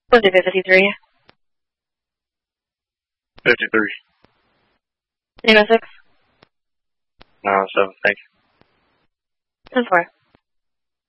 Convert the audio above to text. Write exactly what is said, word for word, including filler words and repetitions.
Was it fifty-three? fifty-three. Name of six? nine oh seven, thank you. ten four.